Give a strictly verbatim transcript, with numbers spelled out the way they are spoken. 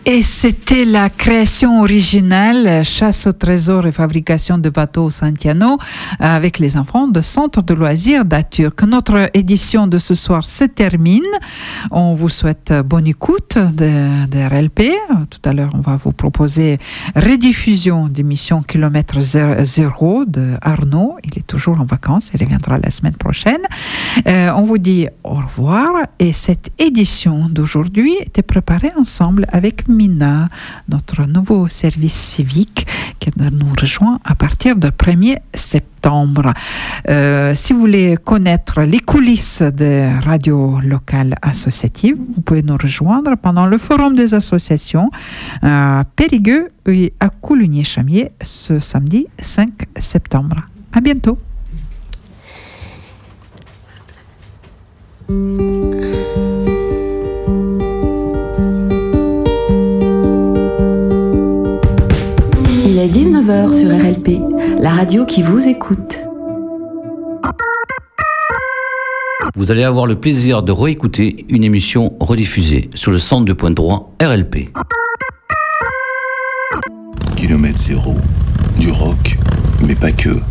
Et c'était la création originale Chasse au trésor et fabrication de bateaux au Santiano avec les enfants de Centre de loisirs d'Aturk. Notre édition de ce soir se termine. On vous souhaite bonne écoute de, de R L P. Tout à l'heure, on va vous proposer rediffusion d'émission Kilomètre Zéro de Arnaud. Il est toujours en vacances. Il reviendra la semaine prochaine. Euh, on vous dit au revoir. Et cette édition d'aujourd'hui était préparée ensemble avec Mina, notre nouveau service civique qui nous rejoint à partir du premier septembre. Euh, si vous voulez connaître les coulisses des radios locales associatives, vous pouvez nous rejoindre pendant le forum des associations à Périgueux et à Coulugny-Chamier ce samedi cinq septembre. À bientôt. Il est dix-neuf heures sur R L P, la radio qui vous écoute. Vous allez avoir le plaisir de réécouter une émission rediffusée sur le cent deux point trois R L P. Kilomètre zéro, du rock, mais pas que.